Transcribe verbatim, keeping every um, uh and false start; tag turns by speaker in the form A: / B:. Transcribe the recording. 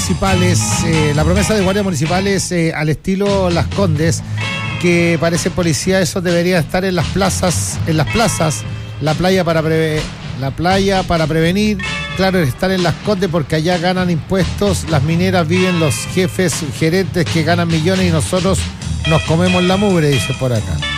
A: municipales, eh, la promesa de guardias municipales eh, al estilo Las Condes, que parece policía, eso debería estar en las plazas, en las plazas, la playa para preve- la playa para prevenir, claro, estar en Las Condes porque allá ganan impuestos, las mineras viven los jefes gerentes que ganan millones y nosotros nos comemos la mugre, dice por acá.